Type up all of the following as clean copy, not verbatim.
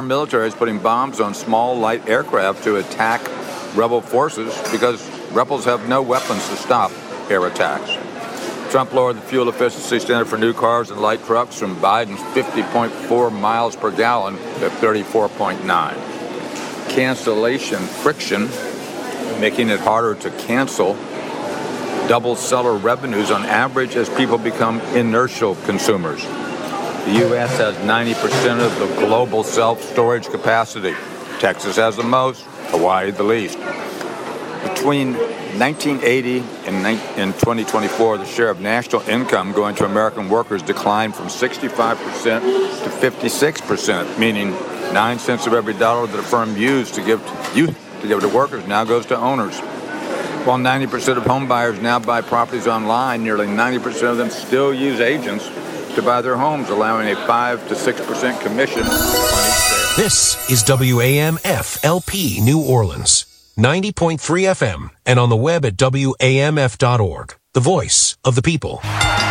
military is putting bombs on small, light aircraft to attack rebel forces because rebels have no weapons to stop air attacks. Trump lowered the fuel efficiency standard for new cars and light trucks from Biden's 50.4 miles per gallon to 34.9. Cancellation friction, making it harder to cancel, double seller revenues on average as people become inertial consumers. The U.S. has 90% of the global self-storage capacity. Texas has the most, Hawaii the least. Between 1980 and 2024, the share of national income going to American workers declined from 65% to 56%, meaning 9 cents of every dollar that a firm used to give to workers now goes to owners. While 90% of home buyers now buy properties online, nearly 90% of them still use agents to buy their homes, allowing a 5 to 6% commission on each sale. This is WAMF-LP New Orleans, 90.3 FM, and on the web at WAMF.org, the voice of the people.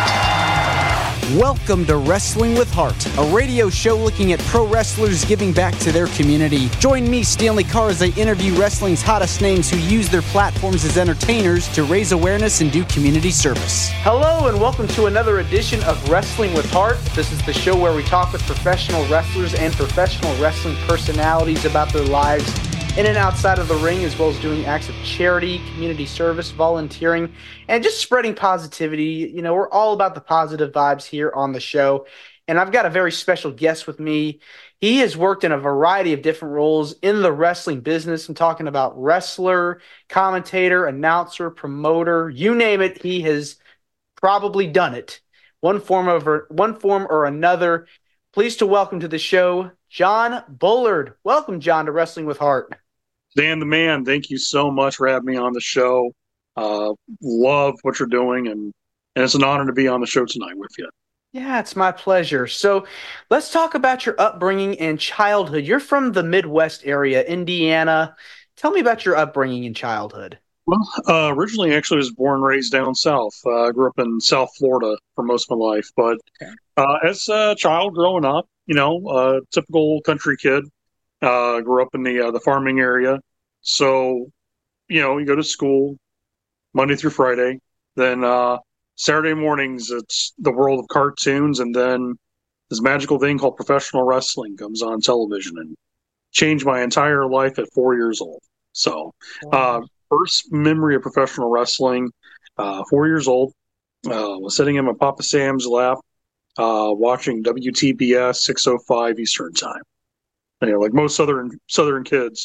Welcome to Wrestling with Heart, a radio show looking at pro wrestlers giving back to their community. Join me, Stanley Carr, as I interview wrestling's hottest names who use their platforms as entertainers to raise awareness and do community service. Hello, and welcome to another edition of Wrestling with Heart. This is the show where we talk with professional wrestlers and professional wrestling personalities about their lives in and outside of the ring, as well as doing acts of charity, community service, volunteering, and just spreading positivity. You know, we're all about the positive vibes here on the show. And I've got a very special guest with me. He has worked in a variety of different roles in the wrestling business. I'm talking about wrestler, commentator, announcer, promoter, you name it. He has probably done it, one form or another. Pleased to welcome to the show, John Bullard. Welcome, John, to Wrestling with Heart. Dan the man, thank you so much for having me on the show. Love what you're doing, and it's an honor to be on the show tonight with you. Yeah, it's my pleasure. So let's talk about your upbringing and childhood. You're from the Midwest area, Indiana. Tell me about your upbringing and childhood. Well, originally, actually, I was born and raised down south. I grew up in South Florida for most of my life. But as a child growing up, typical country kid, grew up in the farming area. So, you go to school Monday through Friday. Then Saturday mornings, it's the world of cartoons. And then this magical thing called professional wrestling comes on television and changed my entire life at 4 years old. So, first memory of professional wrestling, 4 years old, was sitting in my Papa Sam's lap, watching WTBS 6:05 Eastern Time. Like most Southern kids,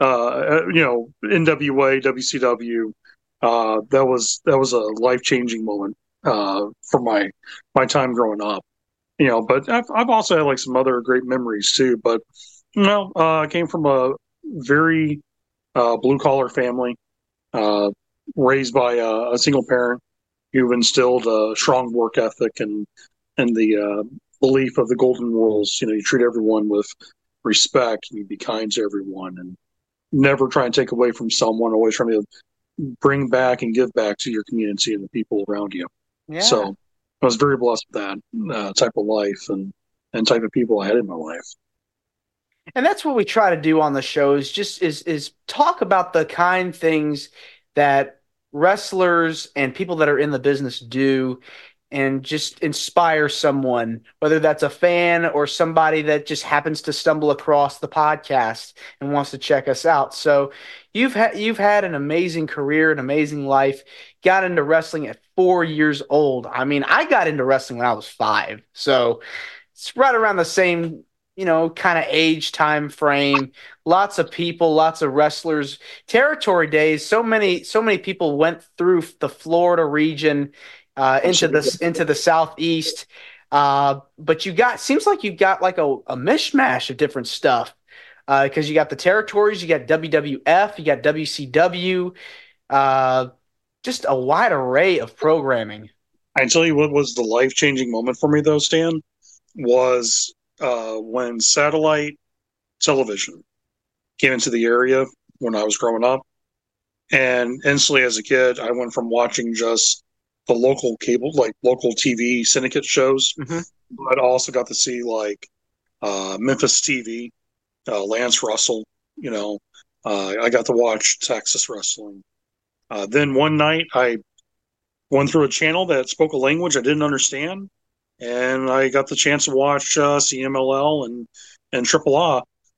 NWA, WCW. That was a life-changing moment for my time growing up. But I've also had like some other great memories too. But I came from a very blue-collar family. Raised by a single parent who instilled a strong work ethic and the belief of the golden rules. You treat everyone with respect, and you be kind to everyone, and never try and take away from someone. Always trying to bring back and give back to your community and the people around you. Yeah. So I was very blessed with that type of life and type of people I had in my life. And that's what we try to do on the show is talk about the kind things that wrestlers and people that are in the business do and just inspire someone, whether that's a fan or somebody that just happens to stumble across the podcast and wants to check us out. So you've had an amazing career, an amazing life, got into wrestling at 4 years old. I mean, I got into wrestling when I was 5. So it's right around the same kind of age time frame. Lots of people, lots of wrestlers. Territory days. So many people went through the Florida region into the Southeast. But seems like you got like a mishmash of different stuff. Because you got the territories, you got WWF, you got WCW, just a wide array of programming. I tell you what was the life-changing moment for me though, Stan, was when satellite television came into the area when I was growing up. And instantly as a kid, I went from watching just the local cable, like local TV syndicate shows, but I also got to see like Memphis TV, Lance Russell. I got to watch Texas wrestling. Then one night I went through a channel that spoke a language I didn't understand, and I got the chance to watch CMLL and Triple A,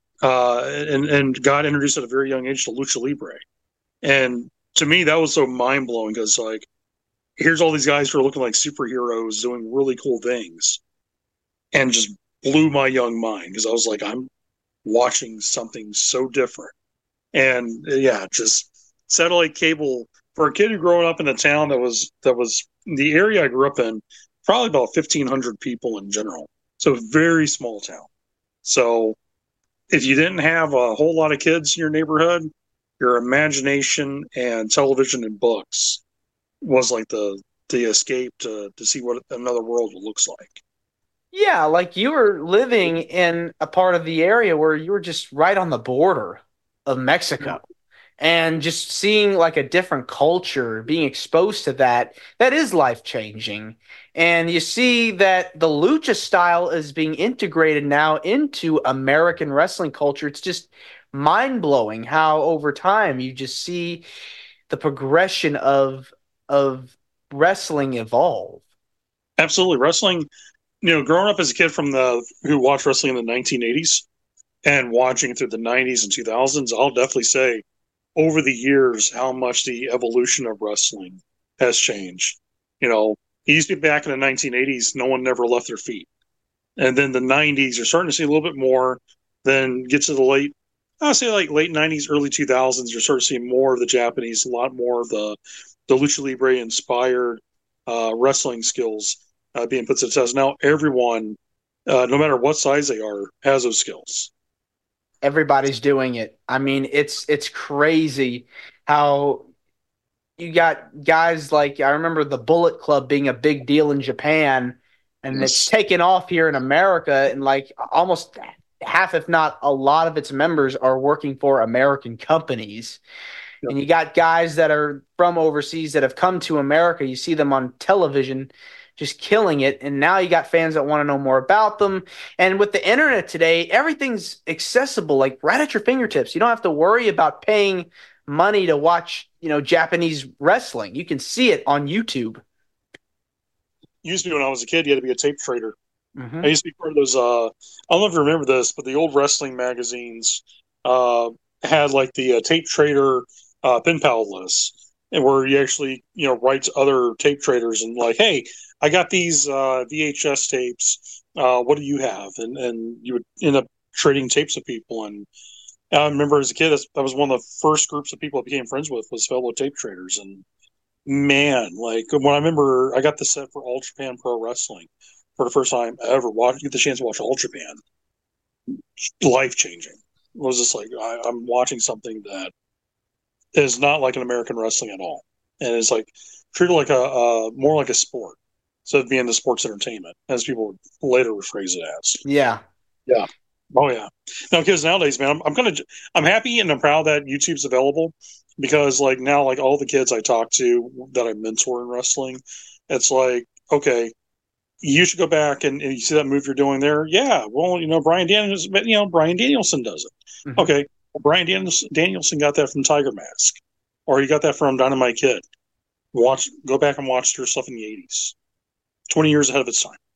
and got introduced at a very young age to Lucha Libre. And to me, that was so mind blowing because like here's all these guys who are looking like superheroes doing really cool things, and just blew my young mind because I was like, I'm watching something so different. And yeah, just satellite cable for a kid who growing up in a town that was the area I grew up in, probably about 1,500 people in general. So very small town. So if you didn't have a whole lot of kids in your neighborhood, your imagination and television and books was like the escape to see what another world looks like. Yeah, like you were living in a part of the area where you were just right on the border of Mexico. And just seeing like a different culture, being exposed to that, that is life changing. And you see that the lucha style is being integrated now into American wrestling culture. It's just mind blowing how over time you just see the progression of wrestling evolve. Absolutely, wrestling. Growing up as a kid who watched wrestling in the 1980s and watching through the 90s and 2000s, I'll definitely say over the years how much the evolution of wrestling has changed. It used to be back in the 1980s, no one never left their feet. And then the 90s, you're starting to see a little bit more. Then get to I'll say like late 90s, early 2000s, you're starting to see more of the Japanese, a lot more of the Lucha Libre inspired wrestling skills being put to the test. Now, everyone, no matter what size they are, has those skills. Everybody's doing it. I mean, it's crazy how you got guys like I remember the Bullet Club being a big deal in Japan, and it's Yes. taken off here in America, and like almost half, if not a lot of its members are working for American companies. Yep. And you got guys that are from overseas that have come to America. You see them on television just killing it. And now you got fans that want to know more about them. And with the internet today, everything's accessible, like right at your fingertips. You don't have to worry about paying money to watch, Japanese wrestling. You can see it on YouTube. Used to be when I was a kid, you had to be a tape trader. I Mm-hmm. used to be part of those. I don't know if you remember this, but the old wrestling magazines uh, had like the tape trader pen pal lists, and where you actually write to other tape traders and like, hey, I got these VHS tapes. What do you have? And you would end up trading tapes with people. And I remember as a kid, that was one of the first groups of people I became friends with was fellow tape traders. And man, like when I remember, I got the set for All Japan Pro Wrestling for the first time ever. Get the chance to watch All Japan. Life changing. It was just like I'm watching something that is not like an American wrestling at all, and it's like treated like a more like a sport instead of being the sports entertainment, as people would later rephrase it as. Yeah. Yeah. Oh yeah. Now, because nowadays, man, I'm happy and I'm proud that YouTube's available because like now, like all the kids I talk to that I mentor in wrestling, it's like okay, you should go back and you see that move you're doing there. Yeah, well, Brian Danielson does it. Mm-hmm. Okay, well, Danielson got that from Tiger Mask, or he got that from Dynamite Kid. Go back and watch their stuff in the '80s, 20 years ahead of its time.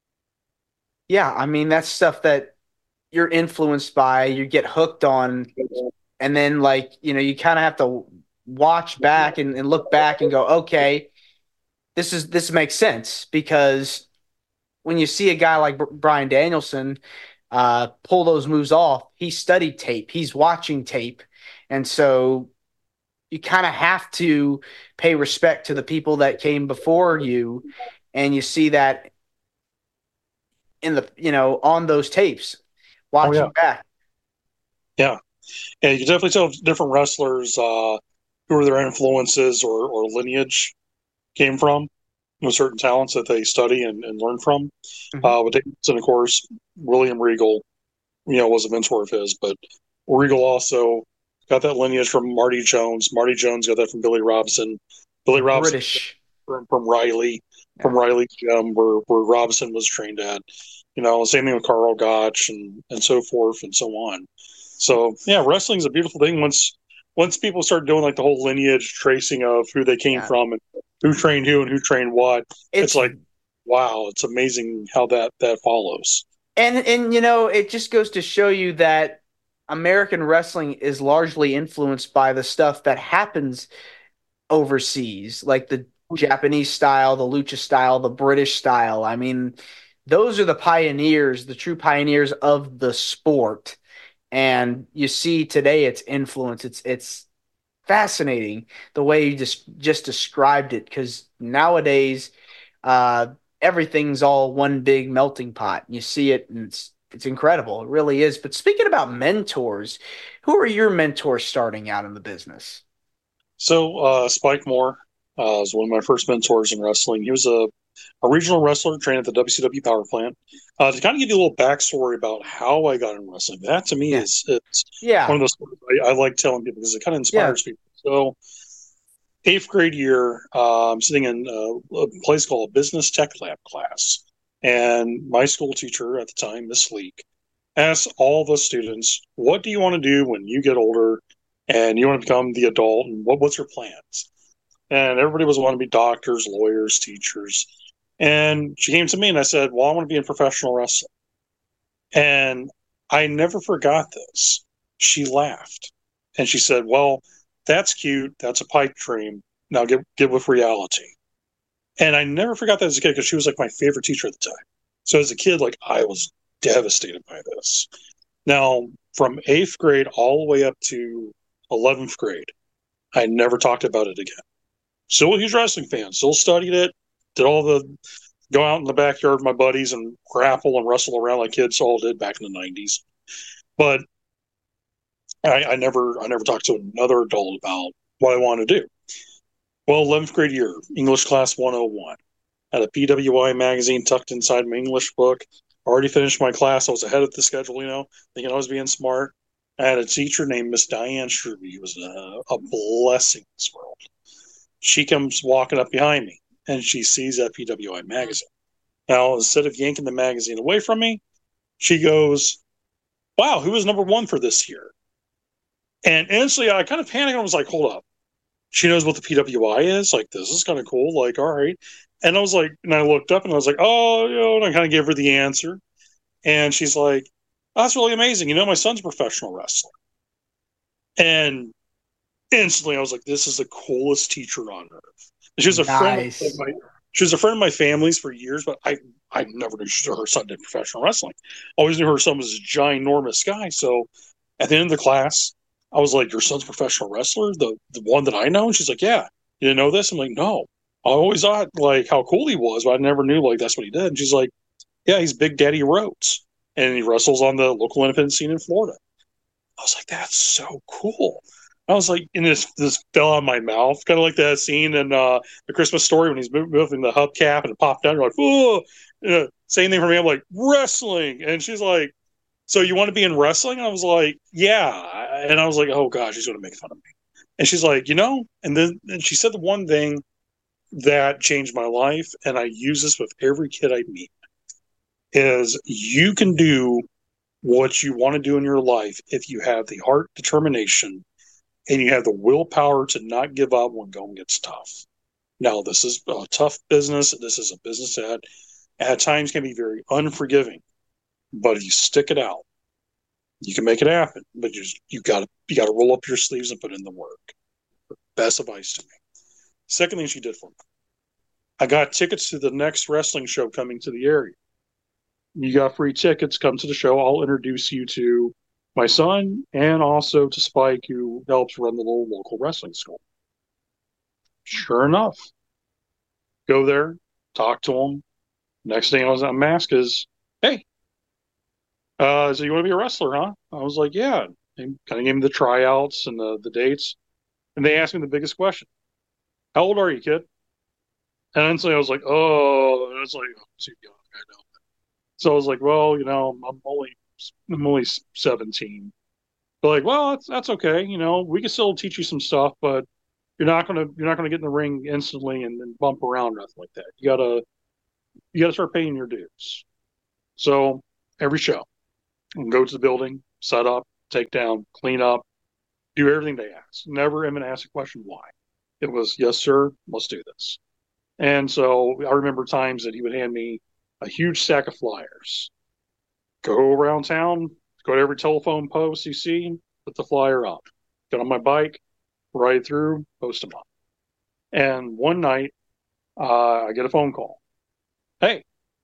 Yeah. I mean, that's stuff that you're influenced by, you get hooked on, and then like, you kind of have to watch back and look back and go, okay, this makes sense because when you see a guy like Brian Danielson pull those moves off, he studied tape, he's watching tape, and so you kind of have to pay respect to the people that came before you, and you see that in the on those tapes, Oh yeah, watching back. yeah, yeah. You can definitely tell different wrestlers who are their influences or lineage came from, with certain talents that they study and learn from. Mhm. With Davidson, of course, William Regal, was a mentor of his, but Regal also got that lineage from Marty Jones. Marty Jones got that from Billy Robson. Billy Robson British. from Riley, Yeah. Gym, where Robson was trained at. Same thing with Carl Gotch and so forth and so on. So yeah, wrestling's a beautiful thing. Once people start doing like the whole lineage tracing of who they came Yeah. from and who trained who and who trained what, it's It's like, wow, it's amazing how that follows. and it just goes to show you that American wrestling is largely influenced by the stuff that happens overseas, like the Japanese style, the lucha style, the British style. I mean, those are the pioneers, the true pioneers of the sport. And you see today its influence. It's fascinating the way you just described it, because nowadays uh, everything's all one big melting pot. You see it, and it's incredible. It really is. But speaking about mentors, who are your mentors starting out in the business? So Spike Moore was one of my first mentors in wrestling. He was a regional wrestler trained at the WCW Power Plant. To kind of give you a little backstory about how I got in wrestling, that to me Yeah, is it's one yeah, of those stories I like telling people because it kind of yeah. inspires people. So eighth grade year, I'm sitting in a place called a business tech lab class, and my school teacher at the time, Miss Leak, asked all the students, "What do you want to do when you get older, and you want to become the adult, and what's your plans?" And everybody was wanting to be doctors, lawyers, teachers. And she came to me and I said, "Well, I want to be in professional wrestling." And I never forgot this. She laughed and she said, "Well, that's cute. That's a pipe dream. Now get with reality." And I never forgot that as a kid because she was like my favorite teacher at the time. So as a kid, like I was devastated by this. Now, from eighth grade all the way up to 11th grade, I never talked about it again. Still a huge wrestling fan, still studied it, did all the go out in the backyard with my buddies and grapple and wrestle around like kids all did back in the 90s. But I never talked to another adult about what I want to do. Well, 11th grade year, English class 101. Had a PWI magazine tucked inside my English book. Already finished my class. I was ahead of the schedule, thinking I was being smart. I had a teacher named Miss Diane Struby, who was a blessing in this world. She comes walking up behind me and she sees that PWI magazine. Now, instead of yanking the magazine away from me, she goes, "Wow, who was number one for this year?" And instantly I kind of panicked and was like, "Hold up. She knows what the PWI is? Like, this is kind of cool. Like, all right." And I was like, and I looked up and I was like, "Oh, and I kind of gave her the answer. And she's like, "Oh, that's really amazing. My son's a professional wrestler." And instantly I was like, this is the coolest teacher on earth. And she was a friend of Nice. my she was a friend of my family's for years, but I never knew her son did professional wrestling. Always knew her son was a ginormous guy. So at the end of the class, I was like, "Your son's a professional wrestler, the one that I know?" And she's like, "Yeah." "You didn't know this?" I'm like, "No." I always thought like how cool he was, but I never knew like that's what he did. And she's like, "Yeah, he's Big Daddy Rhodes, and he wrestles on the local independent scene in Florida." I was like, "That's so cool." I was like, and this fell out of my mouth, kind of like that scene in the Christmas Story when he's moving the hubcap and it popped down. You're like, "Oh!" Same thing for me. I'm like, "Wrestling," and she's like, "So you want to be in wrestling?" I was like, "Yeah," and I was like, "Oh gosh, she's going to make fun of me." And she's like, and she said the one thing that changed my life, and I use this with every kid I meet, is you can do what you want to do in your life if you have the heart determination and you have the willpower to not give up when going gets tough. Now, this is a tough business. This is a business that at times can be very unforgiving, but if you stick it out, you can make it happen. But you gotta roll up your sleeves and put in the work. Best advice to me. Second thing she did for me, I got tickets to the next wrestling show coming to the area. You got free tickets. Come to the show. I'll introduce you to my son and also to Spike, who helps run the little local wrestling school. Sure enough, go there, talk to him. Next thing I was on mask is, "Hey, so you want to be a wrestler, huh?" I was like, "Yeah." And kind of gave me the tryouts and the dates. And they asked me the biggest question: "How old are you, kid?" And instantly I was like, "Oh," and it's like, "I'm too young, I know." So I was like, "Well, I'm only 17." They're like, "Well, that's okay. We can still teach you some stuff, but you're not gonna get in the ring instantly and then bump around or nothing like that. You gotta start paying your dues." So every show, and go to the building, set up, take down, clean up, do everything they ask. Never even ask a question why. It was, yes, sir, let's do this. And so I remember times that he would hand me a huge stack of flyers. Go around town, go to every telephone post you see, put the flyer up. Get on my bike, ride through, post them up. And one night, I get a phone call. Hey,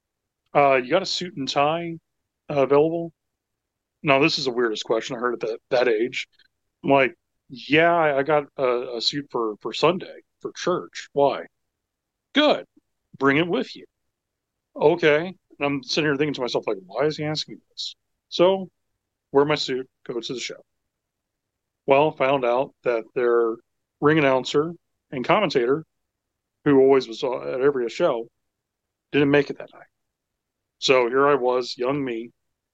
you got a suit and tie available? Now, this is the weirdest question I heard at that age. I'm like, yeah, I got a suit for Sunday for church. Why? Good. Bring it with you. Okay. And I'm sitting here thinking to myself, like, why is he asking this? So, wear my suit, go to the show. Well, found out that their ring announcer and commentator, who always was at every show, didn't make it that night. So here I was, young me,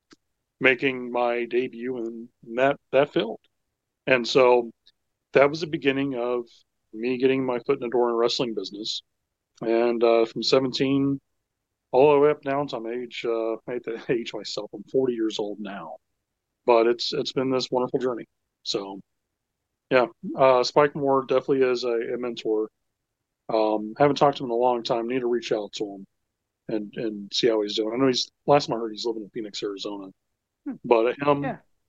making my debut in that field. And so that was the beginning of me getting my foot in the door in the wrestling business. And from 17 all the way up now to my age, I hate to age myself, I'm 40 years old now. But it's been this wonderful journey. So, yeah, Spike Moore definitely is a mentor. Haven't talked to him in a long time. Need to reach out to him and see how he's doing. I know last time I heard he's living in Phoenix, Arizona. But him,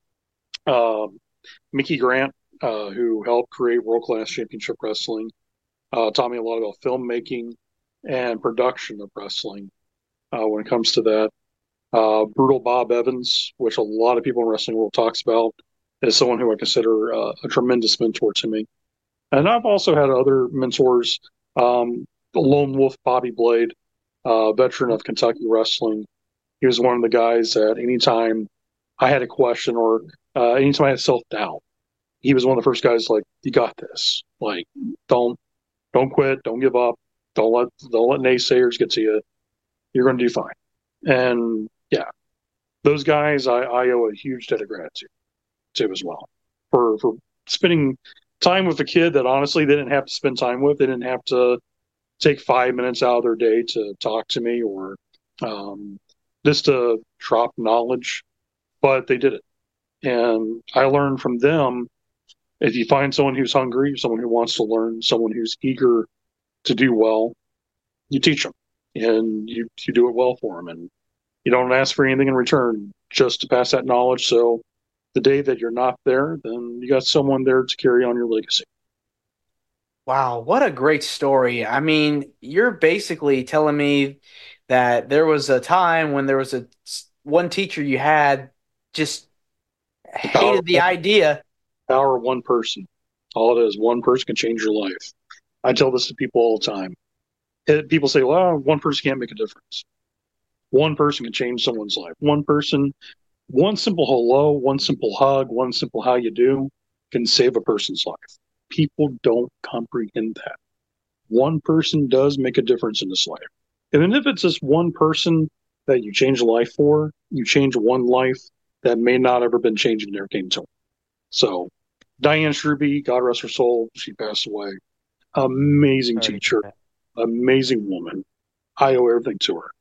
Yeah. Mickey Grant, who helped create World Class Championship Wrestling, taught me a lot about filmmaking and production of wrestling when it comes to that. Brutal Bob Evans, which a lot of people in wrestling world talks about, is someone who I consider a tremendous mentor to me. And I've also had other mentors, the Lone Wolf Bobby Blade, veteran of Kentucky wrestling. He was one of the guys that anytime I had a question or anytime I had self-doubt, he was one of the first guys like, you got this. Like, don't quit, don't give up, don't let naysayers get to you. You're going to do fine. And yeah, those guys I owe a huge debt of gratitude to as well for spending time with a kid that honestly they didn't have to spend time with. They didn't have to take 5 minutes out of their day to talk to me or just to drop knowledge, but they did it. And I learned from them. If you find someone who's hungry, someone who wants to learn, someone who's eager to do well, you teach them and you do it well for them. And you don't ask for anything in return, just to pass that knowledge. So the day that you're not there, then you got someone there to carry on your legacy. Wow, what a great story. I mean, you're basically telling me that there was a time when there was one teacher you had just Power, hated the idea. power of one person. All it is, one person can change your life. I tell this to people all the time. People say, well, one person can't make a difference. One person can change someone's life. One person, one simple hello, one simple hug, one simple how you do can save a person's life. People don't comprehend that. One person does make a difference in this life. And if it's just one person that you change a life for, you change one life that may not ever been changed and never came to. So Diane Shrubie, God rest her soul, she passed away. Amazing teacher, amazing woman. I owe everything to her.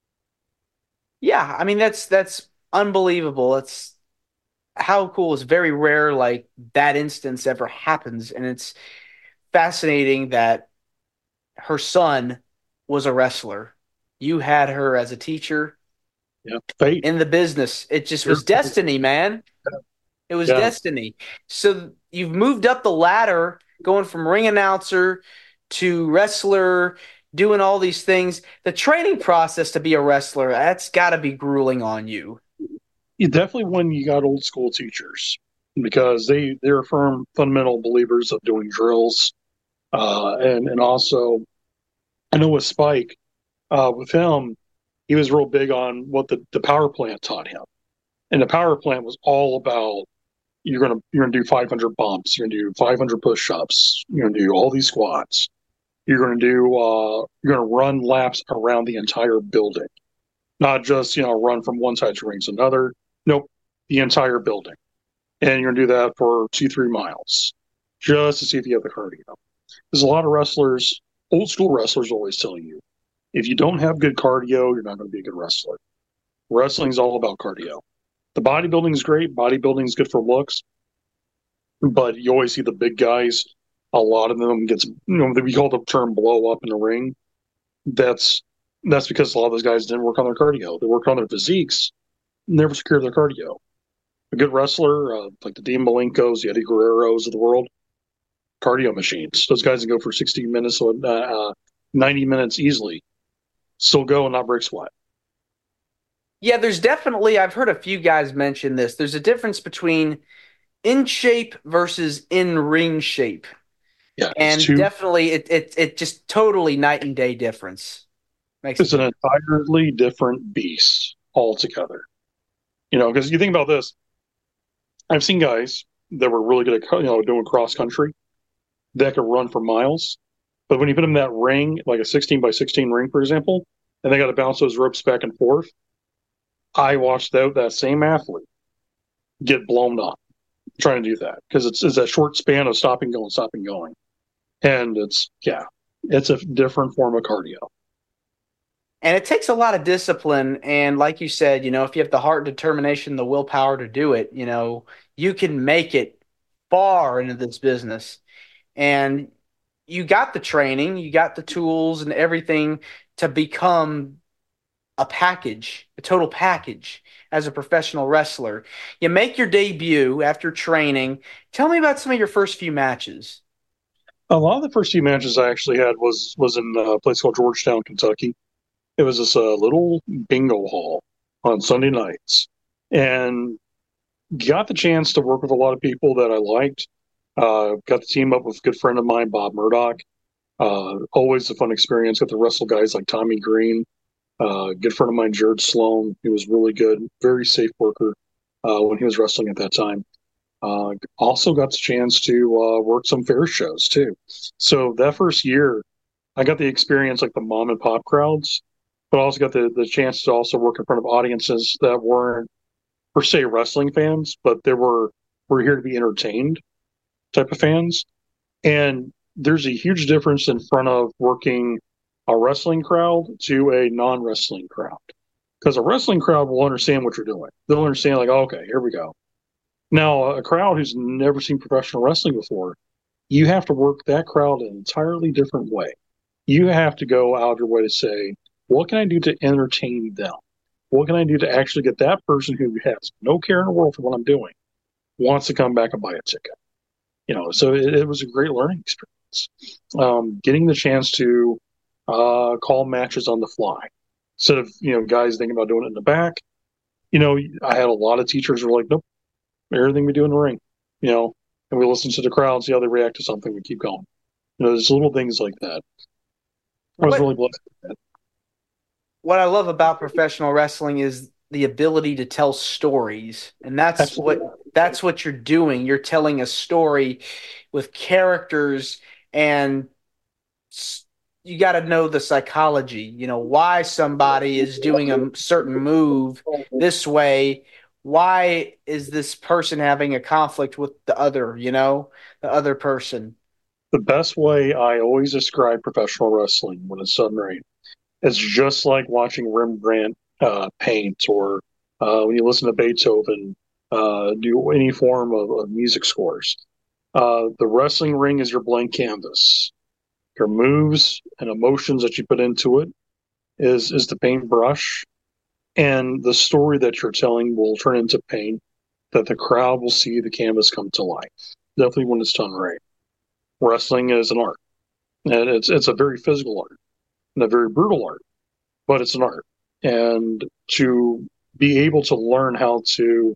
Yeah, I mean that's unbelievable. It's how cool. It's very rare like that instance ever happens, and it's fascinating that her son was a wrestler. You had her as a teacher Yeah, fate. in the business. It just Sure. was destiny, man. It was Yeah. destiny. So you've moved up the ladder, going from ring announcer to wrestler, doing all these things. The training process to be a wrestler, that's got to be grueling on you. Definitely when you got old school teachers because they're firm fundamental believers of doing drills, and also I know with Spike, with him, he was real big on what the power plant taught him, and the power plant was all about you're gonna do 500 bumps, you're gonna do 500 push-ups, you're gonna do all these squats, you're gonna run laps around the entire building, not just run from one side of the ring to another. Nope, the entire building, and you're gonna do that for 2-3 miles just to see if you have the cardio. There's a lot of wrestlers, old school wrestlers, always tell you if you don't have good cardio, you're not going to be a good wrestler. Wrestling's all about cardio. The bodybuilding's great. Bodybuilding's good for looks, but you always see the big guys. A lot of them gets, we call the term blow up in the ring. That's because a lot of those guys didn't work on their cardio. They worked on their physiques, never secured their cardio. A good wrestler, like the Dean Malenkos, the Eddie Guerreros of the world, cardio machines. Those guys can go for 60 minutes, 90 minutes easily, still go and not break sweat. Yeah, there's definitely, I've heard a few guys mention this. There's a difference between in shape versus in ring shape. Yeah, And definitely it just totally night and day difference. It's an entirely different beast altogether. Because you think about this, I've seen guys that were really good at doing cross country that could run for miles, but when you put them in that ring, like a 16 by 16 ring, for example, and they got to bounce those ropes back and forth, I watched that same athlete get blown up trying to do that because it's that short span of stopping, going, and it's a different form of cardio. And it takes a lot of discipline. And like you said, if you have the heart, determination, the willpower to do it, you can make it far into this business. And you got the training, you got the tools and everything to become a total package as a professional wrestler. You make your debut after training. Tell me about some of your first few matches. A lot of the first few matches I actually had was in a place called Georgetown, Kentucky. It was this little bingo hall on Sunday nights, and got the chance to work with a lot of people that I liked. Got to team up with a good friend of mine, Bob Murdoch. Always a fun experience. Got to wrestle guys like Tommy Green. Good friend of mine, Jared Sloan. He was really good, very safe worker when he was wrestling at that time. Also got the chance to work some fair shows too. So that first year, I got the experience like the mom and pop crowds, but I also got the chance to also work in front of audiences that weren't per se wrestling fans, but we're here to be entertained type of fans. And there's a huge difference in front of working a wrestling crowd to a non-wrestling crowd. Because a wrestling crowd will understand what you're doing. They'll understand, like, oh, okay, here we go. Now, a crowd who's never seen professional wrestling before, you have to work that crowd an entirely different way. You have to go out of your way to say, what can I do to entertain them? What can I do to actually get that person who has no care in the world for what I'm doing, wants to come back and buy a ticket? So it was a great learning experience. Getting the chance to call matches on the fly instead of guys thinking about doing it in the back. I had a lot of teachers who were like, nope, everything we do in the ring, and we listen to the crowd, see how they react to something, we keep going. There's little things like that. I was really blessed with that. What I love about professional wrestling is the ability to tell stories, and that's what you're doing. You're telling a story with characters, and you got to know the psychology, why somebody is doing a certain move this way. Why is this person having a conflict with the other person? The best way I always describe professional wrestling when it's done right, it's just like watching Rembrandt paint, or when you listen to Beethoven do any form of music scores. The wrestling ring is your blank canvas. Your moves and emotions that you put into it is the paintbrush, and the story that you're telling will turn into paint that the crowd will see the canvas come to life. Definitely when it's done right. Wrestling is an art, and it's a very physical art and a very brutal art, but it's an art. And to be able to learn how to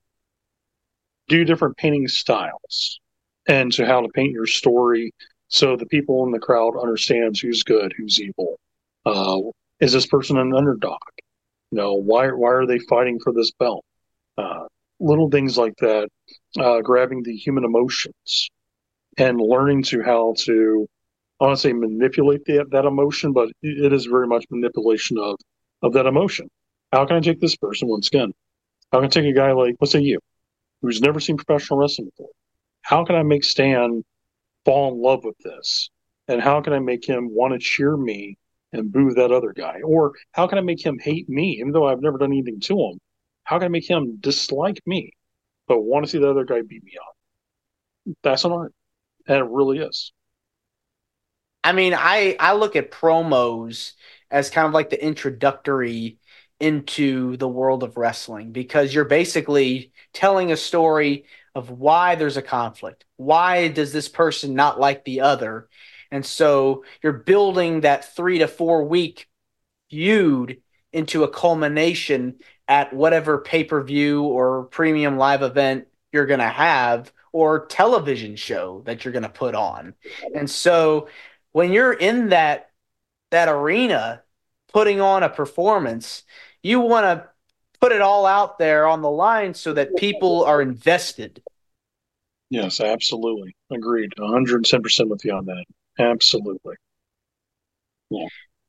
do different painting styles and to how to paint your story so the people in the crowd understands who's good, who's evil. Is this person an underdog? Why are they fighting for this belt? Little things like that, grabbing the human emotions and learning how to, I want to say manipulate that emotion, but it is very much manipulation of that emotion. How can I take this person once again? How can I take a guy like, let's say you, who's never seen professional wrestling before? How can I make Stan fall in love with this? And how can I make him want to cheer me and boo that other guy? Or how can I make him hate me, even though I've never done anything to him? How can I make him dislike me, but want to see the other guy beat me up? That's an art, and it really is. I mean, I look at promos as kind of like the introductory into the world of wrestling because you're basically telling a story of why there's a conflict. Why does this person not like the other? And so you're building that 3 to 4 week feud into a culmination at whatever pay-per-view or premium live event you're going to have or television show that you're going to put on. And so when you're in that arena putting on a performance, you want to put it all out there on the line so that people are invested. Yes, absolutely. Agreed. 110% with you on that. Absolutely. Yeah.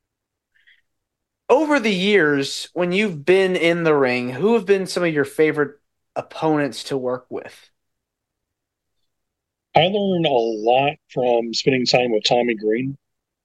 Over the years, when you've been in the ring, who have been some of your favorite opponents to work with? I learned a lot from spending time with Tommy Green.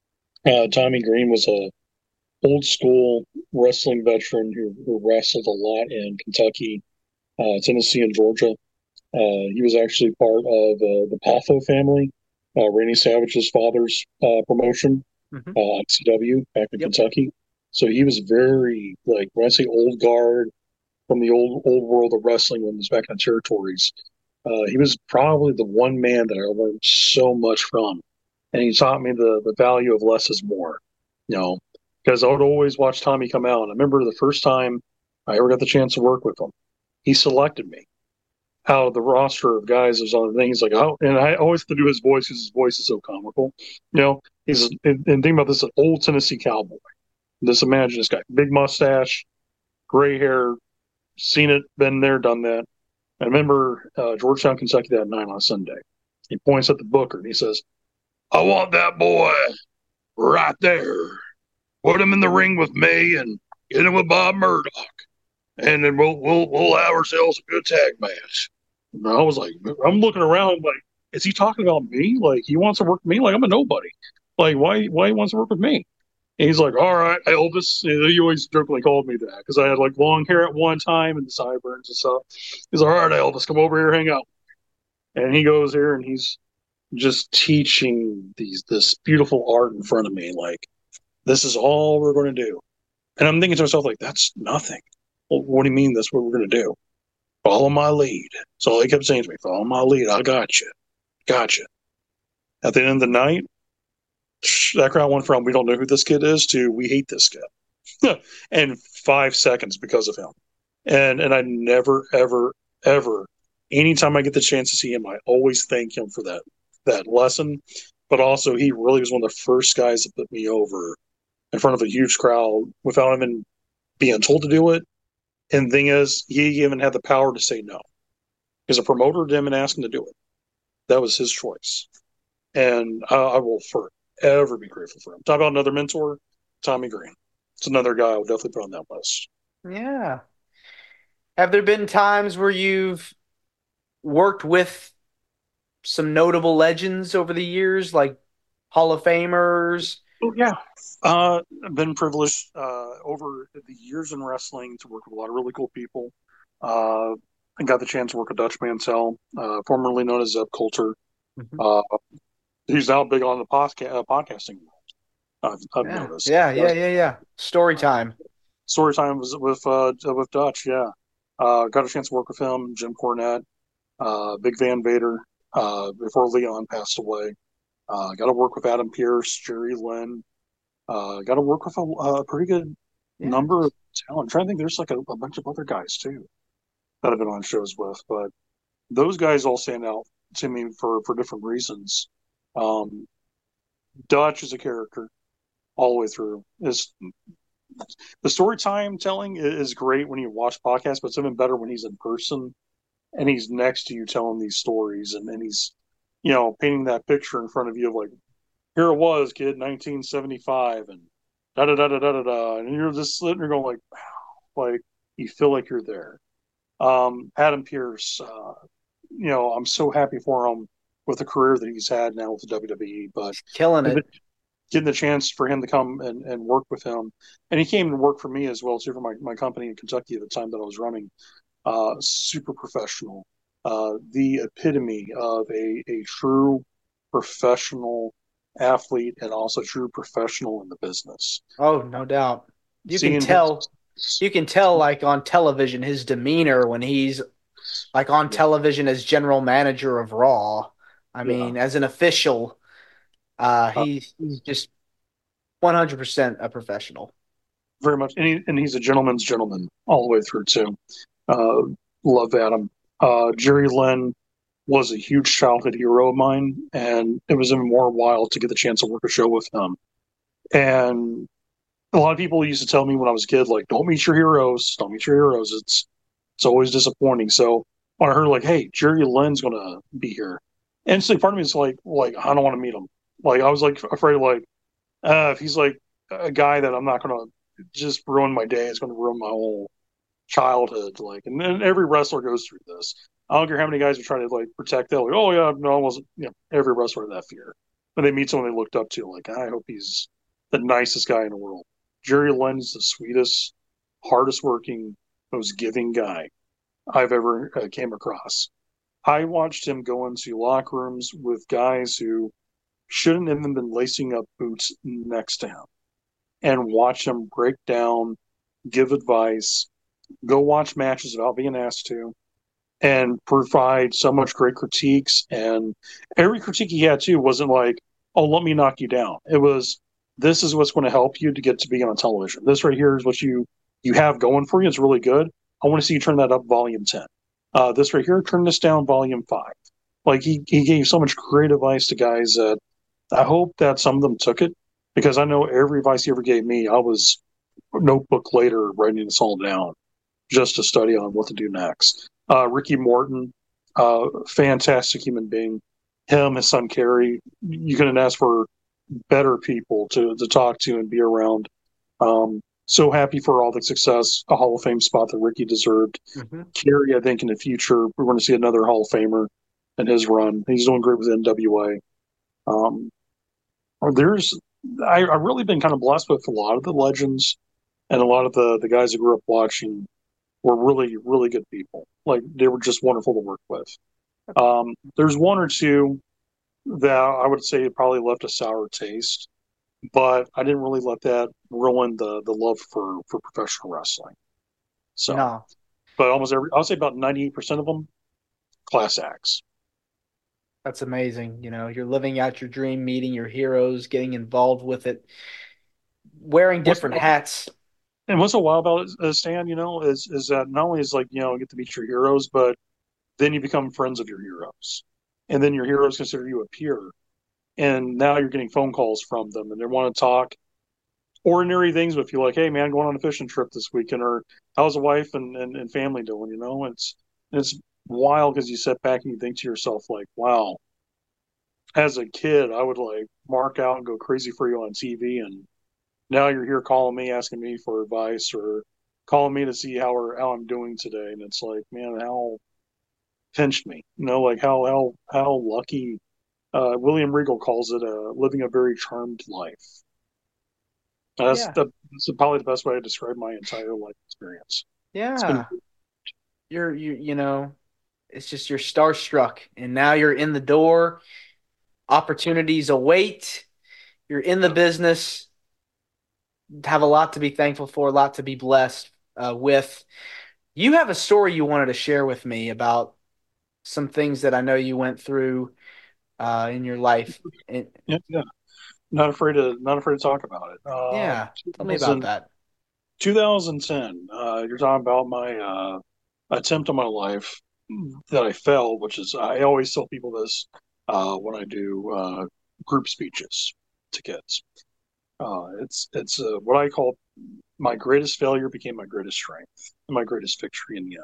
Tommy Green was a old school wrestling veteran who wrestled a lot in Kentucky, Tennessee, and Georgia. He was actually part of the Patho family, Randy Savage's father's promotion, Mm-hmm. CW back in Yep. Kentucky. So he was very, like, when I say old guard from the old world of wrestling when he was back in the territories, he was probably the one man that I learned so much from. And he taught me the value of less is more, you know, because I would always watch Tommy come out. And I remember the first time I ever got the chance to work with him, he selected me out of the roster of guys that was on the thing. He's like, oh, and I always have to do his voice because his voice is so comical. He's, and think about this, an old Tennessee cowboy. Just imagine this guy, big mustache, gray hair, seen it, been there, done that. I remember Georgetown, Kentucky that night on Sunday. He points at the booker and he says, I want that boy right there. Put him in the ring with me and get him with Bob Murdoch. And then we'll have ourselves a good tag match. And I was like, I'm looking around like, is he talking about me? Like he wants to work with me? Like I'm a nobody. Like why he wants to work with me? And he's like, all right, Elvis. He always jokingly called me that because I had like long hair at one time and the sideburns and stuff. He's like, all right, Elvis, come over here, hang out. And he goes here and he's just teaching this beautiful art in front of me. Like, this is all we're going to do. And I'm thinking to myself, like, that's nothing. Well, what do you mean that's what we're going to do? Follow my lead. So all he kept saying to me, follow my lead. I got you. Got you. At the end of the night, that crowd went from, we don't know who this kid is to, we hate this kid. And 5 seconds because of him. And I never, ever, ever, anytime I get the chance to see him, I always thank him for that lesson. But also, he really was one of the first guys that put me over in front of a huge crowd without even being told to do it. And the thing is, he even had the power to say no. Because a promoter didn't even ask him to do it. That was his choice. And I will forever be grateful for him. Talk about another mentor, Tommy Green. It's another guy I would definitely put on that list. Yeah. Have there been times where you've worked with some notable legends over the years, like Hall of Famers? Oh, yeah. I've been privileged over the years in wrestling to work with a lot of really cool people. I got the chance to work with Dutch Mantell, formerly known as Zeb Coulter. Mhm. He's now big on the podcasting world. I've Yeah. noticed. Yeah. Story time. Story time was with Dutch. Yeah, got a chance to work with him, Jim Cornette, Big Van Vader, before Leon passed away. Got to work with Adam Pierce, Jerry Lynn. Got to work with a pretty good Yeah. number of talent. I'm trying to think. There's like a bunch of other guys too that I've been on shows with, but those guys all stand out to me for different reasons. Um, Dutch is a character all the way through. The storytime telling is great when you watch podcasts, but it's even better when he's in person and he's next to you telling these stories and he's, painting that picture in front of you of like, here it was, kid, 1975 and da da da da da da da. And you're just sitting there going like, wow, like you feel like you're there. Adam Pierce, I'm so happy for him with the career that he's had now with the WWE, but Killing it. getting the chance for him to come and work with him. And he came and worked for me as well, too, for my company in Kentucky at the time that I was running. Super professional. The epitome of a true professional athlete and also true professional in the business. Oh, no doubt. You can Seeing tell. his, You can tell, like on television, his demeanor when he's like on yeah, television as general manager of Raw. I yeah, mean, as an official, uh, he's just 100% a professional. very much. And he's a gentleman's gentleman all the way through, too. Uh, love Adam. Jerry Lynn was a huge childhood hero of mine, and it was even more wild to get the chance to work a show with him. And a lot of people used to tell me when I was a kid, like, "Don't meet your heroes. Don't meet your heroes. It's always disappointing." So when I heard like, "Hey, Jerry Lynn's gonna be here," instantly part of me is like I don't want to meet him. Like I was like afraid like if he's like a guy that I'm not gonna just ruin my day, it's gonna ruin my whole childhood. Like, and then every wrestler goes through this. I don't care how many guys are trying to like protect that. Like, oh yeah, no, I wasn't. Every wrestler had that fear. When they meet someone they looked up to, like, I hope he's the nicest guy in the world. Jerry Lynn's the sweetest, hardest working, most giving guy I've ever came across. I watched him go into locker rooms with guys who shouldn't have been lacing up boots next to him and watch him break down, give advice, go watch matches without being asked to, and provide so much great critiques. And every critique he had too wasn't like, "Oh, let me knock you down." It was, "This is what's going to help you to get to be on television. This right here is what you have going for you. It's really good. I want to see you turn that up volume 10. This right here, turn this down volume 5." Like he gave so much great advice to guys that I hope that some of them took it, because I know every advice he ever gave me, I was notebook later writing this all down just to study on what to do next. Ricky Morton, fantastic human being. Him, his son Kerry, you couldn't ask for better people to talk to and be around. So happy for all the success, a Hall of Fame spot that Ricky deserved. Mm-hmm. Kerry, I think in the future, we're going to see another Hall of Famer in his run. He's doing great with NWA. Um, there's, I've really been kind of blessed with a lot of the legends and a lot of the guys I grew up watching were really, really good people. Like they were just wonderful to work with. There's one or two that I would say probably left a sour taste, but I didn't really let that ruin the love for professional wrestling. So, No, but almost I'll say about 98% of them, class acts. that's amazing. You're living out your dream, meeting your heroes, getting involved with it, wearing What's different hats. and what's so wild about it, Stan, is that not only is like, you get to meet your heroes, but then you become friends of your heroes. And then your heroes consider you a peer. And now you're getting phone calls from them and they want to talk ordinary things with you, like, "Hey man, going on a fishing trip this weekend," or "How's the wife and family doing?" It's wild because you sit back and you think to yourself, like, wow, as a kid, I would like mark out and go crazy for you on TV. And now you're here calling me, asking me for advice or calling me to see how I'm doing today. And it's like, man, how pinched me, like how lucky. William Regal calls it living a very charmed life. Yeah, That's probably the best way to describe my entire life experience. It's been, yeah. It's just you're starstruck, and now you're in the door. Opportunities await. You're in the business. Have a lot to be thankful for, a lot to be blessed with. You have a story you wanted to share with me about some things that I know you went through in your life. And, yeah, yeah. Not afraid to talk about it. yeah, tell me about 2000, that. 2010. You're talking about my attempt on my life that I failed, which is I always tell people this when I do group speeches to kids. It's what I call my greatest failure became my greatest strength and my greatest victory in the end.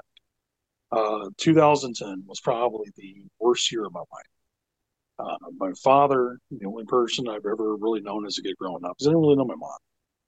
2010 was probably the worst year of my life. My father, the only person I've ever really known as a kid growing up, because I didn't really know my mom.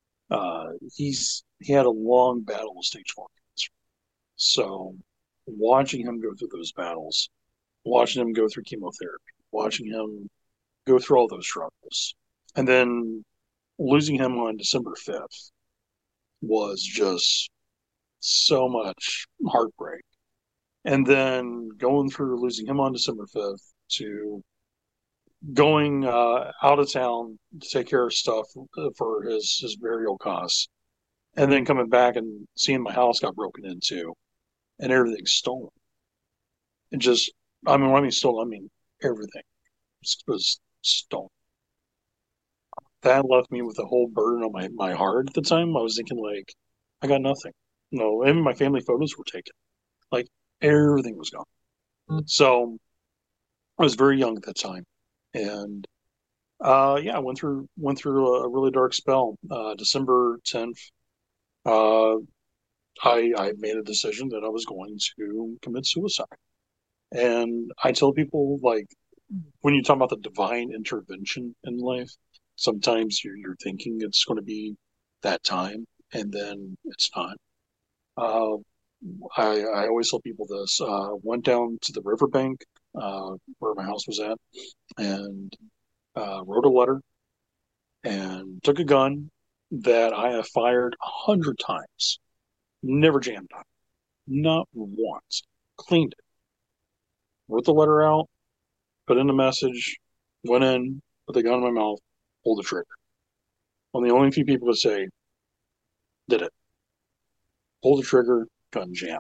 He had a long battle with stage 4 cancer. So watching him go through those battles, watching him go through chemotherapy, watching him go through all those struggles, And then losing him on December 5th was just so much heartbreak. And then going through losing him on December 5th to going out of town to take care of stuff for his burial costs, and then coming back and seeing my house got broken into and everything stolen. It just, I mean, when I mean stolen, I mean everything was stolen. That left me with a whole burden on my heart at the time. I was thinking, like, I got nothing. No, even my family photos were taken. Like, everything was gone. So I was very young at that time. And yeah, I went through a really dark spell. December 10th, uh, I made a decision that I was going to commit suicide. And I tell people, like, when you talk about the divine intervention in life, sometimes you're thinking it's going to be that time, and then it's not. Uh, I always tell people this. Went down to the riverbank where my house was at, and wrote a letter and took a gun that I have fired 100 times, never jammed on, not once. Cleaned it, wrote the letter out, put in a message, went in, put the gun in my mouth, pulled the trigger. I'm the only few people that say, did it. Pulled the trigger, gun jammed.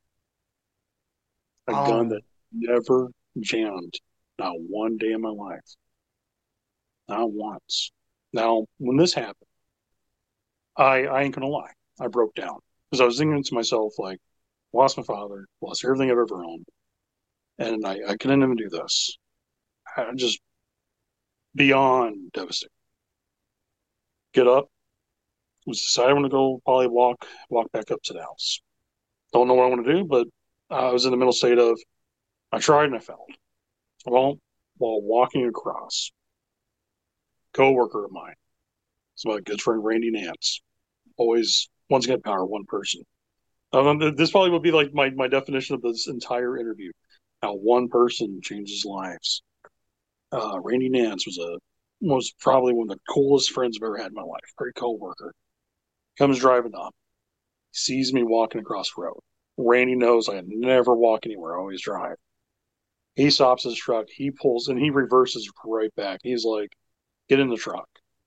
A gun Oh, that never jammed, not one day in my life. Not once. Now, when this happened, I ain't gonna lie. I broke down. Because I was thinking to myself, like, lost my father, lost everything I've ever owned, and I couldn't even do this. I just beyond devastated. Get up, was decided I want to go probably walk back up to the house. Don't know what I want to do, but I was in the mental state of I tried and I failed. Well, while walking across, coworker of mine, it's my good friend Randy Nance, always once again power one person. This probably would be like my definition of this entire interview. How one person changes lives. Randy Nance was probably one of the coolest friends I've ever had in my life. Great coworker. Comes driving up, sees me walking across the road. Randy knows I never walk anywhere, I always drive. He stops his truck, he pulls, and he reverses right back. He's like, "Get in the truck."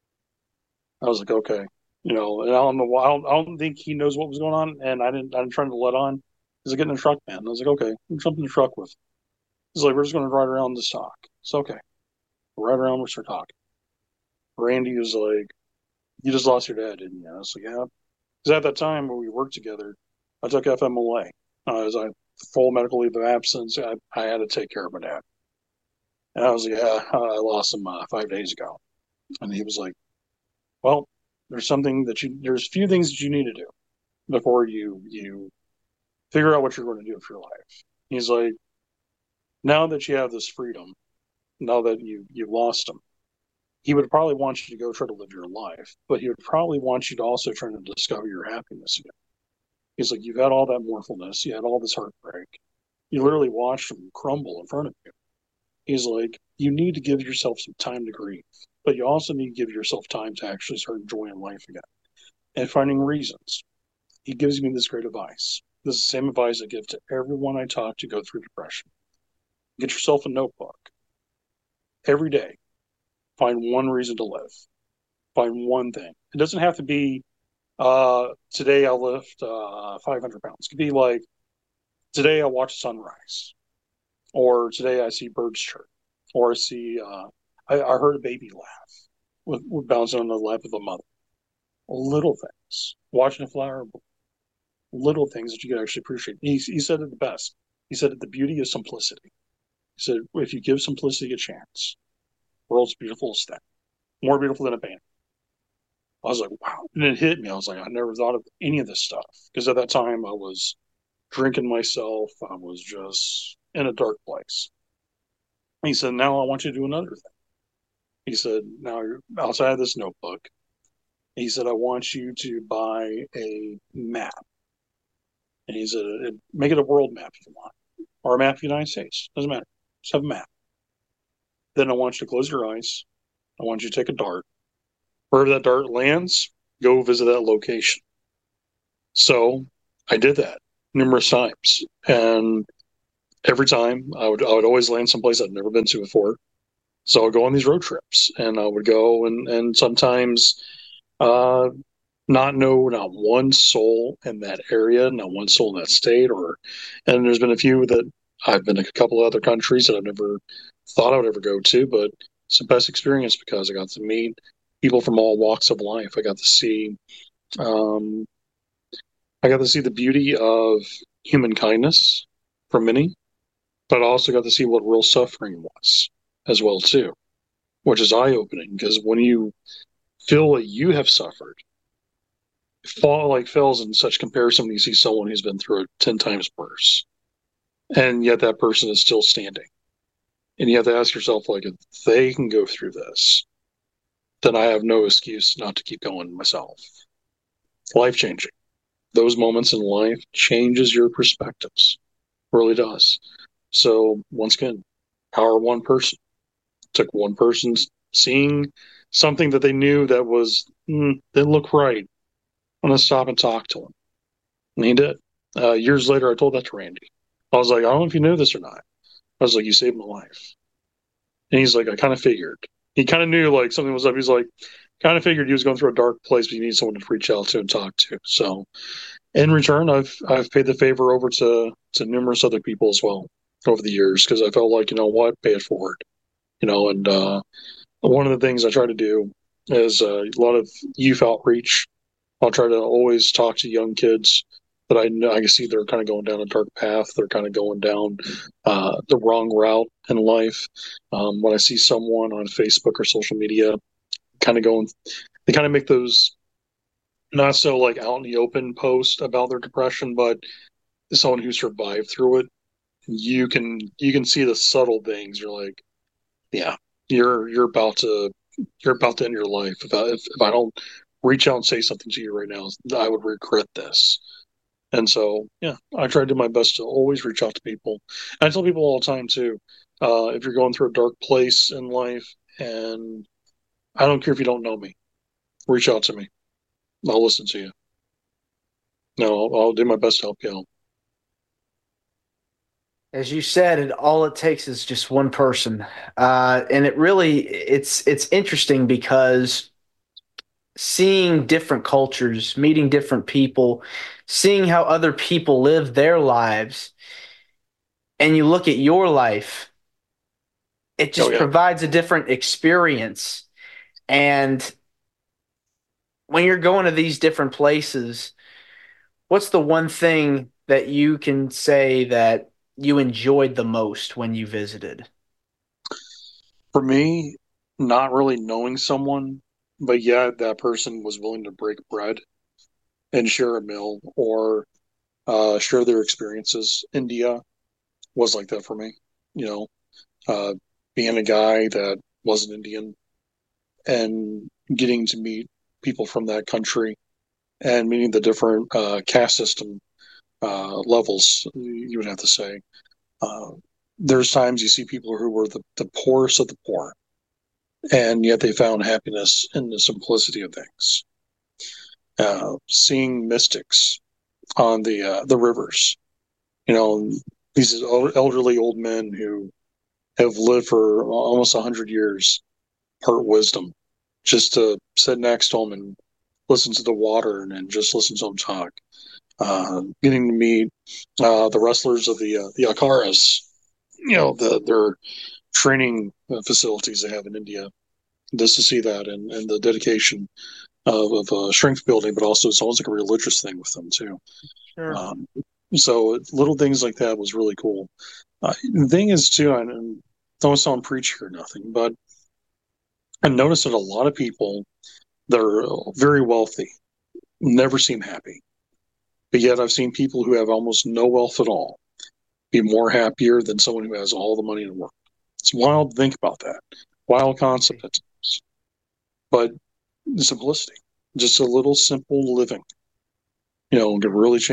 I was like, "Okay." And I don't know why. I don't think he knows what was going on, and I'm trying to let on. He's like, "Get in the truck, man." And I was like, "Okay." I'm jumping in the truck with. He's like, "We're just going to ride around this talk." It's okay. We're right around, we start talking. Randy was like, "You just lost your dad, didn't you?" I was like, "Yeah." Because at that time when we worked together, I took FMLA. As I full medical leave of absence, I had to take care of my dad. And I was like, "Yeah, I lost him 5 days ago." And he was like, "Well, there's a few things that you need to do before you figure out what you're going to do with your life." He's like, "Now that you have this freedom, now that you've lost him, he would probably want you to go try to live your life, but he would probably want you to also try to discover your happiness again." He's like, "You've had all that mournfulness, you had all this heartbreak, you literally watched him crumble in front of you." He's like, "You need to give yourself some time to grieve, but you also need to give yourself time to actually start enjoying life again and finding reasons." He gives me this great advice. This is the same advice I give to everyone I talk to go through depression. Get yourself a notebook. Every day, find one reason to live. Find one thing. It doesn't have to be, today I'll lift 500 pounds. It could be like, today I'll watch the sunrise. Or today I see birds chirp. Or I heard a baby laugh with bouncing on the lap of a mother. Little things. Watching a flower bloom. Little things that you can actually appreciate. He said it the best. He said the beauty of simplicity. He said, if you give simplicity a chance, world's beautiful thing. More beautiful than a painting. I was like, wow. And it hit me. I was like, I never thought of any of this stuff. Because at that time I was drinking myself. I was just in a dark place. He said, now I want you to do another thing. He said, now you're outside of this notebook. He said, I want you to buy a map. And he said, make it a world map if you want, or a map of the United States. Doesn't matter. Just have a map. Then I want you to close your eyes. I want you to take a dart. wherever that dart lands, go visit that location. So I did that numerous times, and every time I would always land someplace I'd never been to before. So I'd go on these road trips, and I would go and sometimes uh, not know not one soul in that area, not one soul in that state, and there's been a few that I've been to a couple of other countries that I've never thought I would ever go to, but it's the best experience because I got to meet people from all walks of life. Um, I got to see the beauty of human kindness for many, but I also got to see what real suffering was as well too, which is eye opening because when you feel that you have suffered, fall like fails in such comparison when you see someone who's been through it 10 times worse, and yet that person is still standing, and you have to ask yourself, like, if they can go through this, then I have no excuse not to keep going myself. Life changing. Those moments in life changes your perspectives, really does. So once again, power of one person. Took one person seeing something that they knew that was didn't look right. I'm gonna stop and talk to him, and he did. Years later, I told that to Randy. I was like, I don't know if you knew this or not. I was like, you saved my life, and he's like, I kind of figured. He kind of knew like something was up. He's like, kind of figured he was going through a dark place, but you need someone to reach out to and talk to. So, in return, I've paid the favor over to numerous other people as well over the years because I felt like, you know what, pay it forward. And one of the things I try to do is a lot of youth outreach. I'll try to always talk to young kids that I know I can see they're kind of going down a dark path. They're kind of going down the wrong route in life. When I see someone on Facebook or social media kind of going, they kind of make those not so like out in the open post about their depression, but someone who survived through it. You can see the subtle things. You're like, yeah, you're about to end your life. If I don't reach out and say something to you right now, I would regret this. And so, yeah, I try to do my best to always reach out to people. And I tell people all the time too, if you're going through a dark place in life, and I don't care if you don't know me, reach out to me. I'll listen to you. No, I'll do my best to help you out. As you said, all it takes is just one person, and it's interesting because seeing different cultures, meeting different people, seeing how other people live their lives, and you look at your life, it Oh just yeah. provides a different experience. And when you're going to these different places, what's the one thing that you can say that you enjoyed the most when you visited? For me, not really knowing someone, but yet that person was willing to break bread and share a meal or share their experiences. India was like that for me. You know, uh, being a guy that wasn't Indian and getting to meet people from that country and meeting the different caste system levels, you would have to say. Uh, there's times you see people who were the poorest of the poor, and yet they found happiness in the simplicity of things. Seeing mystics on the rivers, you know, these elderly old men who have lived for almost 100 years, part wisdom, just to sit next to them and listen to the water and just listen to them talk. Getting to meet the wrestlers of the Akaras, their training facilities they have in India, just to see that and the dedication of strength building, but also it's almost like a religious thing with them too. Sure. Um, so little things like that was really cool. The thing is too, I don't sound preachy or nothing, but I noticed that a lot of people that are very wealthy never seem happy. But yet I've seen people who have almost no wealth at all be more happier than someone who has all the money in the world. It's wild to think about that. Wild concept at times. But the simplicity, just a little simple living, can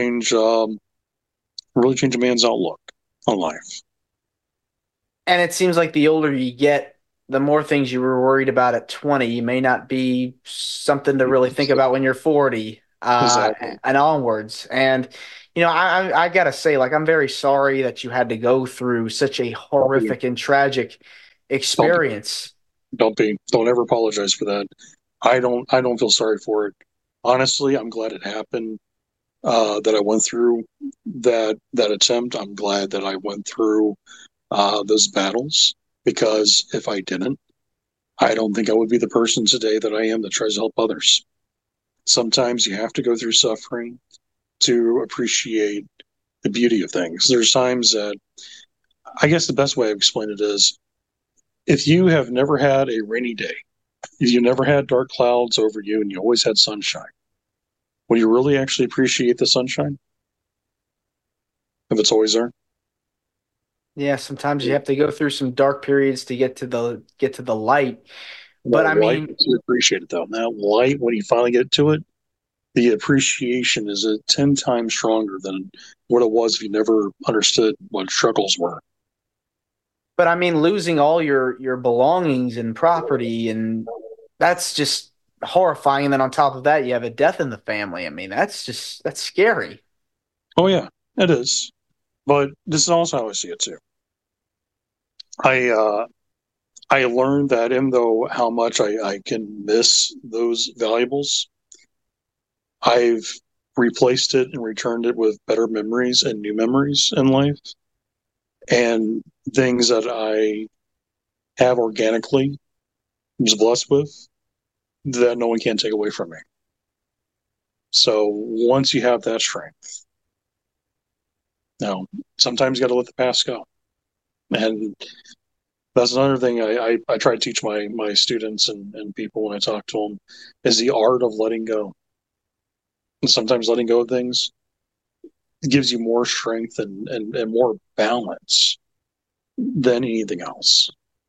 really change a man's outlook on life. And it seems like the older you get, the more things you were worried about at 20 may not be something to really think about when you're 40 Exactly. and onwards. And, I gotta say, like, I'm very sorry that you had to go through such a Don't be, horrific and tragic don't be, experience. don't ever apologize for that. I don't feel sorry for it. Honestly, I'm glad it happened. That I went through that attempt. I'm glad that I went through those battles, because if I didn't, I don't think I would be the person today that I am that tries to help others. Sometimes you have to go through suffering to appreciate the beauty of things. There's times that, I guess the best way I explain it is, if you have never had a rainy day, if you never had dark clouds over you and you always had sunshine, will you really actually appreciate the sunshine if it's always there? Yeah, sometimes you have to go through some dark periods to get to the light. But That I light mean, makes you appreciate it, though. That light, when you finally get to it, the appreciation is 10 times stronger than what it was if you never understood what struggles were. losing all your belongings and property, and that's just horrifying. And then on top of that, you have a death in the family. That's scary. Oh, yeah, it is. But this is also how I see it, too. I, uh, I learned that even though how much I can miss those valuables, I've replaced it and returned it with better memories and new memories in life, and things that I have organically was blessed with that no one can take away from me. So once you have that strength, now sometimes you got to let the past go, and that's another thing I try to teach my students and people when I talk to them is the art of letting go. And sometimes letting go of things gives you more strength and more balance than anything else.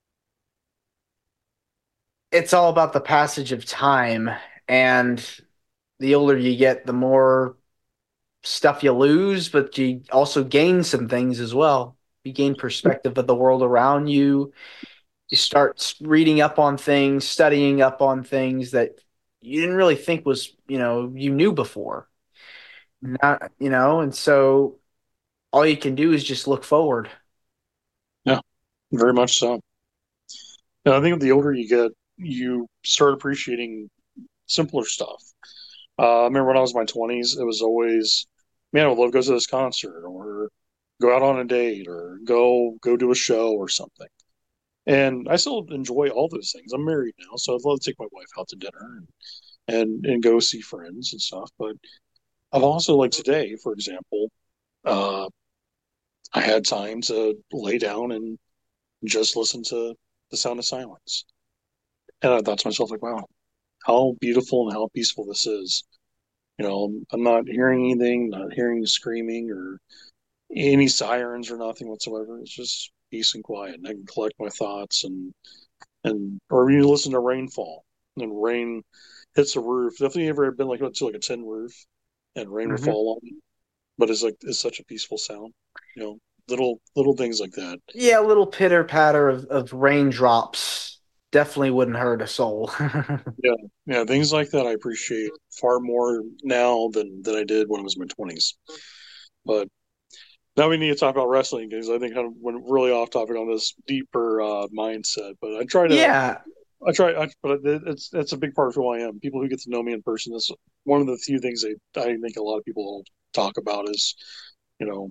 It's all about the passage of time, and the older you get, the more stuff you lose, but you also gain some things as well. You gain perspective of the world around you. You start reading up on things, studying up on things that you didn't really think was, you knew before. Not, and so all you can do is just look forward. Yeah, very much so. And I think the older you get, you start appreciating simpler stuff. I remember when I was in my 20s, it was always, man, I would love to go to this concert or go out on a date or go do a show or something. And I still enjoy all those things. I'm married now, so I'd love to take my wife out to dinner and go see friends and stuff. But I've also, like today, for example, uh, I had time to lay down and just listen to the sound of silence. And I thought to myself, like, wow, how beautiful and how peaceful this is. I'm not hearing anything, not hearing screaming or any sirens or nothing whatsoever. It's just peace and quiet, and I can collect my thoughts and or you listen to rainfall and rain hits the roof. Definitely ever been like to like a tin roof and rain will Hmm. fall on it, but it's such a peaceful sound. You know, little things like that. Yeah, a little pitter patter of raindrops definitely wouldn't hurt a soul. Yeah, yeah, things like that I appreciate far more now than I did when I was in my 20s. But now we need to talk about wrestling because I think I went really off topic on this deeper mindset. But Yeah, but it's a big part of who I am. People who get to know me in person, is one of the few things I think a lot of people talk about is, you know,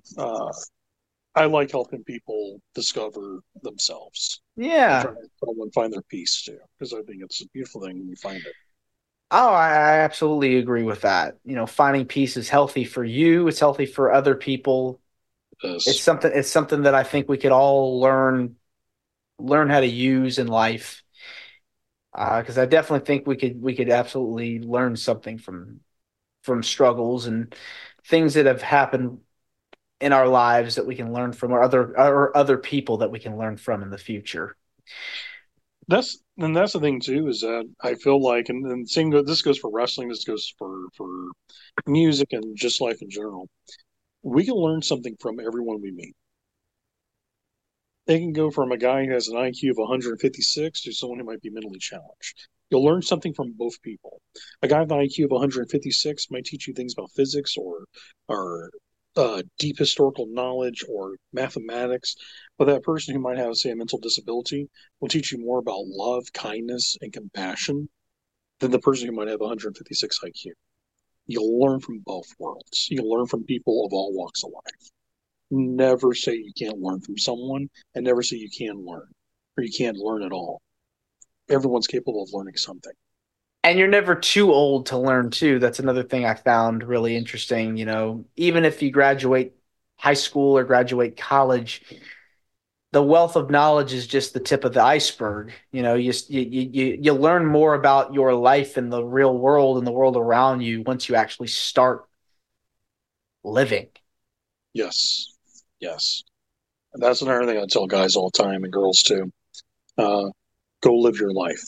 I like helping people discover themselves and yeah. trying to help them find their peace too, because I think it's a beautiful thing when you find it. Oh, I absolutely agree with that. Finding peace is healthy for you. It's healthy for other people. Yes. It's something that I think we could all learn how to use in life. Because I definitely think we could absolutely learn something from struggles and things that have happened in our lives that we can learn from, or other people that we can learn from in the future. That's the thing too, is that I feel like, and same this goes for wrestling, this goes for music and just life in general. We can learn something from everyone we meet. They can go from a guy who has an IQ of 156 to someone who might be mentally challenged. You'll learn something from both people. A guy with an IQ of 156 might teach you things about physics or deep historical knowledge or mathematics, but that person who might have, say, a mental disability will teach you more about love, kindness, and compassion than the person who might have 156 IQ. You'll learn from both worlds. You'll learn from people of all walks of life. Never say you can't learn from someone, and never say you can learn or you can't learn at all. Everyone's capable of learning something. And you're never too old to learn too. That's another thing I found really interesting. Even if you graduate high school or graduate college, the wealth of knowledge is just the tip of the iceberg. You learn more about your life and the real world and the world around you once you actually start living. Yes. Yes. And that's another thing I tell guys all the time and girls too. Go live your life.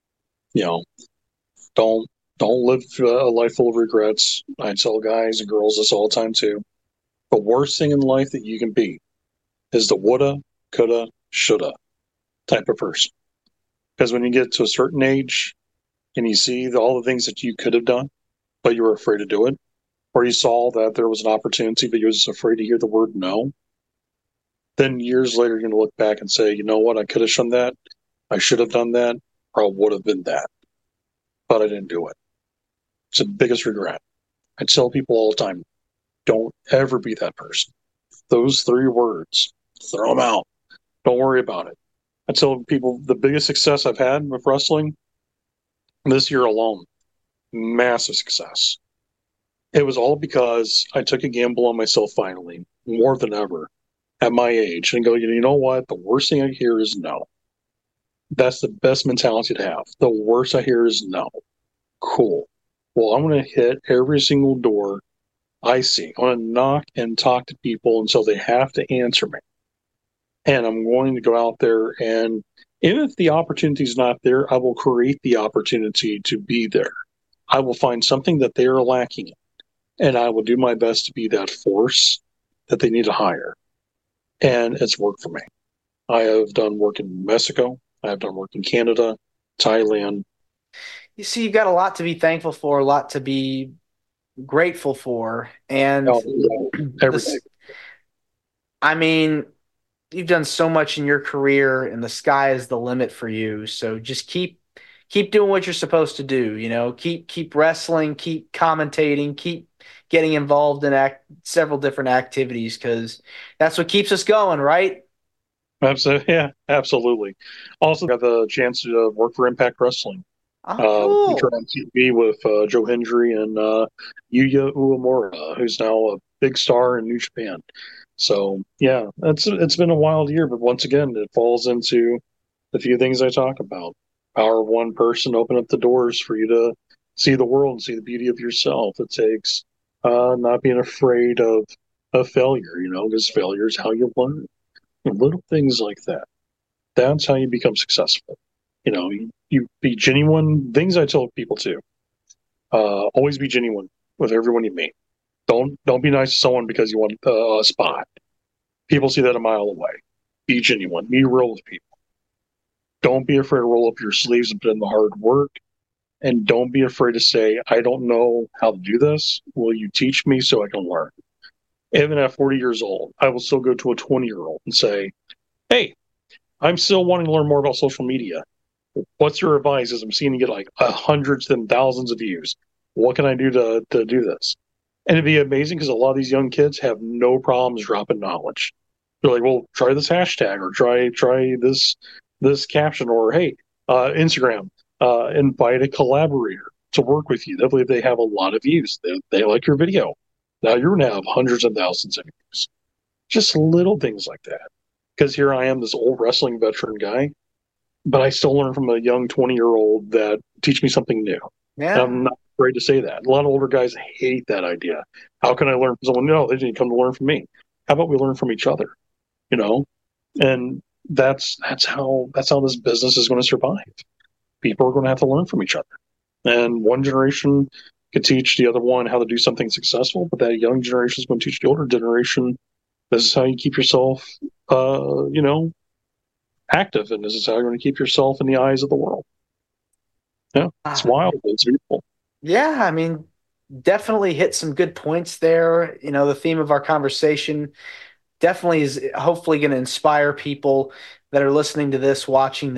Don't don't live a life full of regrets. I tell guys and girls this all the time too. The worst thing in life that you can be is the woulda, coulda, shoulda type of person. Because when you get to a certain age and you see all the things that you could have done, but you were afraid to do it, or you saw that there was an opportunity, but you were just afraid to hear the word no, then years later you're going to look back and say, you know what, I could have done that, I should have done that, or I would have been that, but I didn't do it. It's the biggest regret. I tell people all the time, don't ever be that person. Those 3 words, throw them out. Don't worry about it. I tell people the biggest success I've had with wrestling this year alone, massive success. It was all because I took a gamble on myself finally, more than ever, at my age, and go, you know what? The worst thing I hear is no. That's the best mentality to have. The worst I hear is no. Cool. Well, I'm going to hit every single door I see. I'm going to knock and talk to people until they have to answer me. And I'm going to go out there, and even if the opportunity is not there, I will create the opportunity to be there. I will find something that they are lacking in, and I will do my best to be that force that they need to hire. And it's worked for me. I have done work in Mexico. I have done work in Canada, Thailand. You see, you've got a lot to be thankful for, a lot to be grateful for. And Everything. I mean, you've done so much in your career, and the sky is the limit for you. So just keep doing what you're supposed to do. Keep wrestling, keep commentating, keep getting involved in several different activities, because that's what keeps us going, right? Absolutely, yeah, absolutely. Also, got the chance to work for Impact Wrestling. Oh, On TV with Joe Hendry and Yuya Uemura, who's now a big star in New Japan. So yeah, it's been a wild year, but once again, it falls into the few things I talk about. Power of one person, open up the doors for you to see the world and see the beauty of yourself. It takes not being afraid of failure, because failure is how you learn. Little things like that. That's how you become successful. You be genuine. Things I tell people too. Always be genuine with everyone you meet. Don't be nice to someone because you want a spot. People see that a mile away. Be genuine. Be real with people. Don't be afraid to roll up your sleeves and put in the hard work. And don't be afraid to say, I don't know how to do this. Will you teach me so I can learn? Even at 40 years old, I will still go to a 20-year-old and say, hey, I'm still wanting to learn more about social media. What's your advice? As I'm seeing you get like hundreds and thousands of views. What can I do to do this? And it'd be amazing because a lot of these young kids have no problems dropping knowledge. They're like, well, try this hashtag or try this caption, or hey, Instagram, invite a collaborator to work with you. Hopefully, if they have a lot of views, they like your video. Now you're going to have hundreds of thousands of views. Just little things like that. Because here I am, this old wrestling veteran guy, but I still learn from a young 20-year-old that teach me something new. yeah. And I'm not afraid to say that. A lot of older guys hate that idea. How can I learn from someone? No, they didn't come to learn from me. How about we learn from each other? And that's how this business is going to survive. People are going to have to learn from each other. And one generation could teach the other one how to do something successful, but that young generation is going to teach the older generation, this is how you keep yourself, active, and this is how you're going to keep yourself in the eyes of the world. Yeah, it's wild. It's beautiful. Yeah, I mean, definitely hit some good points there. You know, the theme of our conversation definitely is hopefully going to inspire people that are listening to this, watching